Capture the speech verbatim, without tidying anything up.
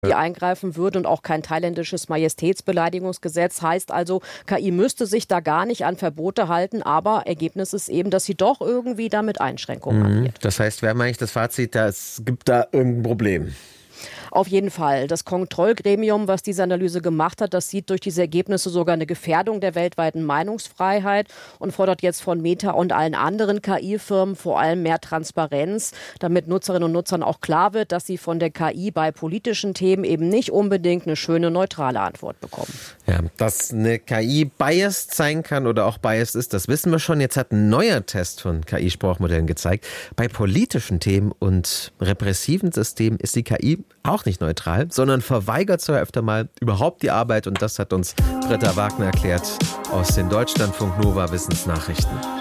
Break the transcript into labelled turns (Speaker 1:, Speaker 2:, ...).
Speaker 1: die eingreifen würde und auch kein thailändisches Majestätsbeleidigungsgesetz. Heißt also, K I müsste sich da gar nicht an Verbote halten, aber Ergebnis ist eben, dass sie doch irgendwie damit Einschränkungen
Speaker 2: Mhm.
Speaker 1: agiert.
Speaker 2: Das heißt, wir haben eigentlich das Fazit, da es gibt da irgendein Problem.
Speaker 1: Auf jeden Fall. Das Kontrollgremium, was diese Analyse gemacht hat, das sieht durch diese Ergebnisse sogar eine Gefährdung der weltweiten Meinungsfreiheit und fordert jetzt von Meta und allen anderen K I-Firmen vor allem mehr Transparenz, damit Nutzerinnen und Nutzern auch klar wird, dass sie von der K I bei politischen Themen eben nicht unbedingt eine schöne, neutrale Antwort bekommen.
Speaker 2: Ja, dass eine K I biased sein kann oder auch biased ist, das wissen wir schon. Jetzt hat ein neuer Test von K I-Sprachmodellen gezeigt, bei politischen Themen und repressiven Systemen ist die K I auch nicht neutral, sondern verweigert sogar öfter mal überhaupt die Arbeit. Und das hat uns Britta Wagner erklärt aus den Deutschlandfunk Nova Wissensnachrichten.